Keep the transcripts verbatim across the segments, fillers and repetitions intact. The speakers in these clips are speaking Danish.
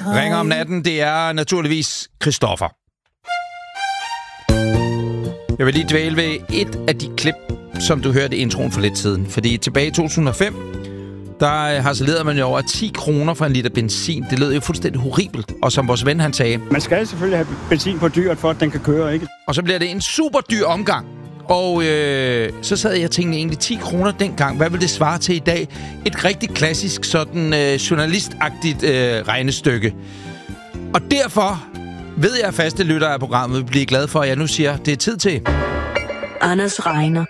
Ringer om natten, det er naturligvis Christoffer. Jeg vil lige dvæle ved et af de klip, som du hørte i introen for lidt siden. Fordi tilbage i to tusind og fem, der harcelerede man jo over ti kroner for en liter benzin. Det lød jo fuldstændig horribelt. Og som vores ven, han sagde... Man skal selvfølgelig have benzin på dyret, for at den kan køre, ikke? Og så bliver det en super dyr omgang. Og øh, så sad jeg og tænkte egentlig ti kroner dengang. Hvad vil det svare til i dag? Et rigtig klassisk, sådan øh, journalistagtigt øh, regnestykke. Og derfor ved jeg, at faste lyttere af programmet vil blive glade for, at jeg nu siger, det er tid til... Anders regner.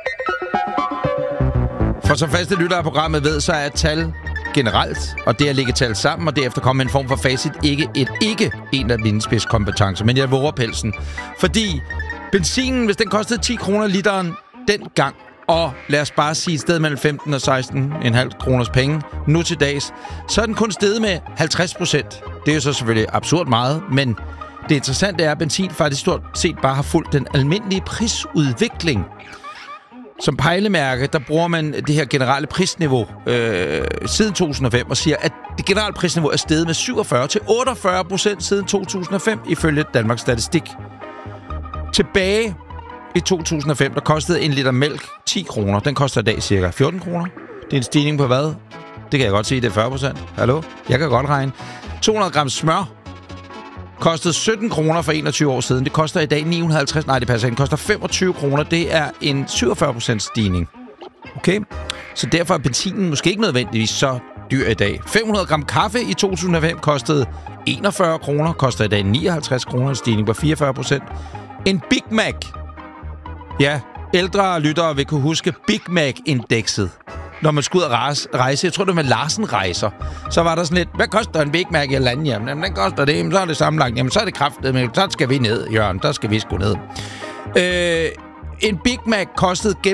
For som faste lyttere af programmet ved, så er tal generelt, og det at lægge tal sammen, og derefter komme en form for facit, ikke et ikke en af mine spidskompetencer, men jeg våger pelsen. Fordi benzinen, hvis den kostede ti kroner literen dengang, og lad os bare sige et sted mellem femten og seksten komma fem kroners penge, nu til dags, så er den kun steget med halvtreds procent. Det er jo så selvfølgelig absurd meget, men det interessante er, at benzin faktisk stort set bare har fulgt den almindelige prisudvikling. Som pejlemærke, der bruger man det her generelle prisniveau øh, siden to tusind og fem og siger, at det generelle prisniveau er steget med syvogfyrre til otteogfyrre procent siden to tusind og fem, ifølge Danmarks Statistik. Tilbage i to tusind og fem, der kostede en liter mælk ti kroner. Den koster i dag cirka fjorten kroner. Det er en stigning på hvad? Det kan jeg godt sige, det er fyrre procent. Hallo? Jeg kan godt regne. to hundrede gram smør kostede sytten kroner for enogtyve år siden. Det koster i dag ni hundrede og halvtreds. Nej, det passer ikke. Det koster femogtyve kroner. Det er en syvogfyrre procent stigning. Okay? Så derfor er benzinen måske ikke nødvendigvis så dyr i dag. fem hundrede gram kaffe i to tusind og fem kostede enogfyrre kroner. Koster i dag nioghalvtreds kroner. En stigning på fireogfyrre procent. En Big Mac. Ja, ældre lyttere vil kunne huske Big Mac-indekset. Når man skulle ud og rejse, jeg tror, det var med Larsen Rejser, så var der sådan lidt, hvad koster en Big Mac i landet? Jamen, den koster det, jamen, så er det sammenlagt. Jamen, så er det kraftigt, men så skal vi ned, Jørgen. Der skal vi sgu ned. Øh, en Big Mac kostede